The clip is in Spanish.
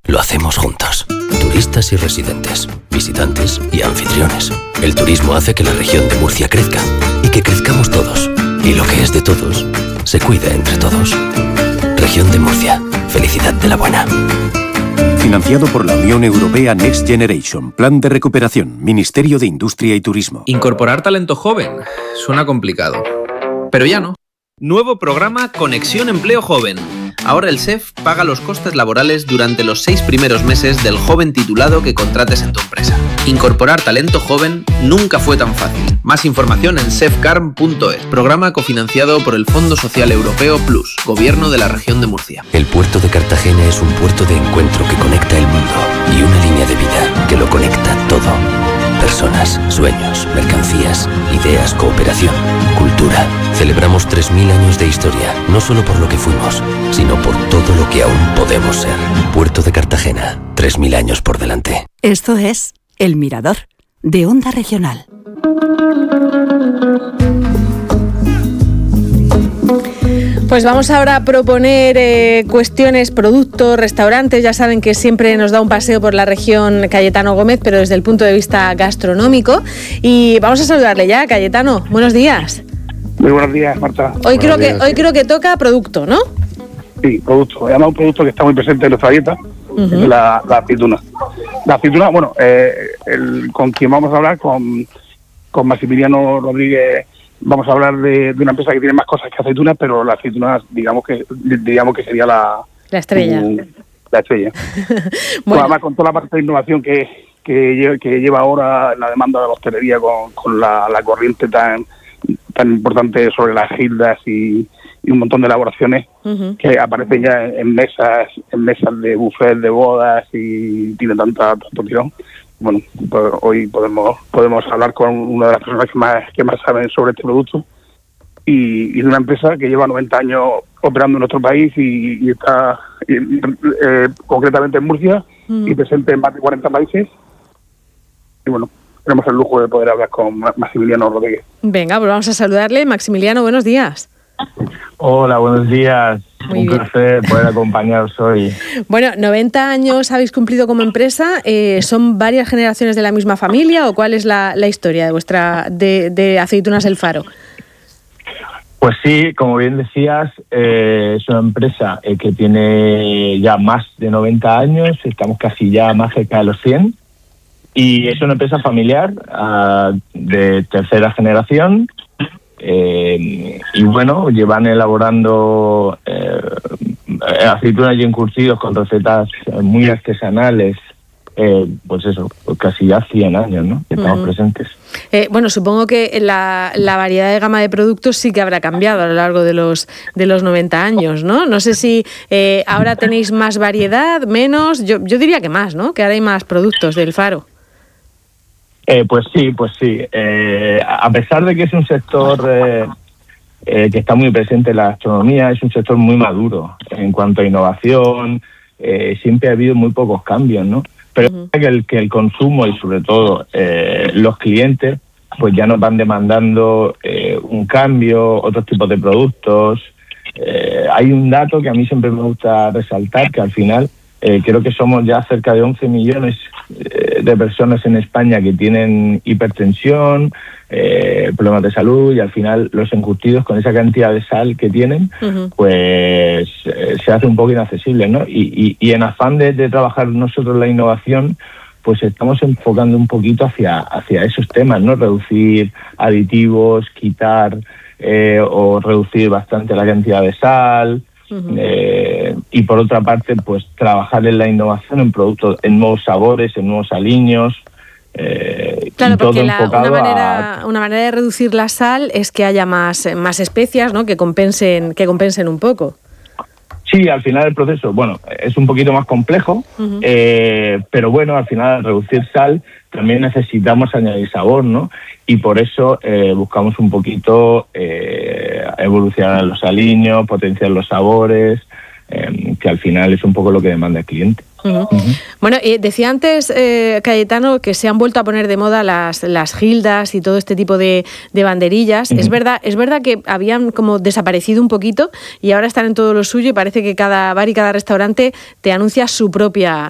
lo hacemos juntos. Turistas y residentes, visitantes y anfitriones. El turismo hace que la región de Murcia crezca y que crezcamos todos. Y lo que es de todos, se cuida entre todos. Región de Murcia. Felicidad de la buena. Financiado por la Unión Europea Next Generation. Plan de recuperación. Ministerio de Industria y Turismo. Incorporar talento joven. Suena complicado. Pero ya no. Nuevo programa Conexión Empleo Joven. Ahora el SEF paga los costes laborales durante los 6 primeros meses del joven titulado que contrates en tu empresa. Incorporar talento joven nunca fue tan fácil. Más información en sefcarm.es. Programa cofinanciado por el Fondo Social Europeo Plus, Gobierno de la Región de Murcia. El puerto de Cartagena es un puerto de encuentro que conecta el mundo y una línea de vida que lo conecta todo. Personas, sueños, mercancías, ideas, cooperación, cultura. Celebramos 3.000 años de historia, no solo por lo que fuimos, sino por todo lo que aún podemos ser. Puerto de Cartagena, 3.000 años por delante. Esto es El Mirador, de Onda Regional. Pues vamos ahora a proponer cuestiones, productos, restaurantes. Ya saben que siempre nos da un paseo por la región Cayetano Gómez, pero desde el punto de vista gastronómico. Y vamos a saludarle ya, Cayetano. Buenos días. Muy buenos días, Marta. Hoy creo que toca producto, ¿no? Sí, producto. Además, un producto que está muy presente en nuestra dieta, es la aceituna. La aceituna, bueno, con quien vamos a hablar, con Maximiliano Rodríguez. Vamos a hablar de una empresa que tiene más cosas que aceitunas, pero la aceituna, diríamos que sería la estrella. La estrella. Bueno. Pues además, con toda la parte de innovación que lleva ahora la demanda de la hostelería con la corriente tan importante sobre las gildas y un montón de elaboraciones que aparecen ya en mesas de buffet, de bodas, y tiene tanto tirón. Bueno, pues hoy podemos hablar con una de las personas que más saben sobre este producto y de una empresa que lleva 90 años operando en nuestro país y está concretamente en Murcia y presente en más de 40 países. Y bueno, tenemos el lujo de poder hablar con Maximiliano Rodríguez. Venga, pues vamos a saludarle. Maximiliano, buenos días. Hola, buenos días. Muy un bien. placer poder acompañaros hoy. Bueno, 90 años habéis cumplido como empresa. ¿Son varias generaciones de la misma familia o cuál es la historia de vuestra de Aceitunas El Faro? Pues sí, como bien decías, es una empresa que tiene ya más de 90 años, estamos casi ya más cerca de los 100, y es una empresa familiar de tercera generación. Y bueno, llevan elaborando aceitunas y encurtidos con recetas muy artesanales, pues eso, casi ya 100 años, ¿no? Que estamos presentes. Bueno, supongo que la variedad de gama de productos sí que habrá cambiado a lo largo de los 90 años, ¿no? No sé si ahora tenéis más variedad, menos. Yo diría que más, ¿no? Que ahora hay más productos del Faro. Pues sí. A pesar de que es un sector que está muy presente en la gastronomía, es un sector muy maduro en cuanto a innovación. Siempre ha habido muy pocos cambios, ¿no? Pero que el consumo y sobre todo los clientes pues ya nos van demandando un cambio, otros tipos de productos. Hay un dato que a mí siempre me gusta resaltar, que al final creo que somos ya cerca de 11 millones de personas en España que tienen hipertensión, problemas de salud, y al final los encurtidos con esa cantidad de sal que tienen, pues se hace un poco inaccesible, ¿no? Y en afán de trabajar nosotros la innovación, pues estamos enfocando un poquito hacia esos temas, ¿no? Reducir aditivos, quitar o reducir bastante la cantidad de sal. Y por otra parte, pues trabajar en la innovación en productos, en nuevos sabores, en nuevos aliños. Claro, porque una manera de reducir la sal es que haya más especias, ¿no? que compensen un poco. Sí, al final el proceso, bueno, es un poquito más complejo, pero bueno, al final al reducir sal también necesitamos añadir sabor, ¿no? Y por eso buscamos un poquito evolucionar los aliños, potenciar los sabores, que al final es un poco lo que demanda el cliente. Bueno, decía antes Cayetano que se han vuelto a poner de moda las gildas y todo este tipo de banderillas. Es verdad que habían como desaparecido un poquito y ahora están en todo lo suyo, y parece que cada bar y cada restaurante te anuncia su propia